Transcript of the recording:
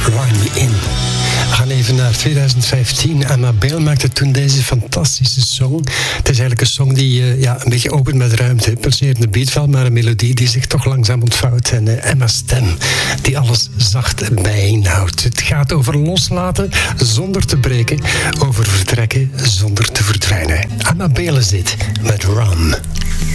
Run In. We gaan even naar 2015. Amabel maakte toen deze fantastische song. Het is eigenlijk een song die een beetje opent met ruimte. Pulserende beatval, maar een melodie die zich toch langzaam ontvouwt. En Emma's stem die alles zacht bijeenhoudt. Het gaat over loslaten zonder te breken. Over vertrekken zonder te verdwijnen. Amabel is dit met Run.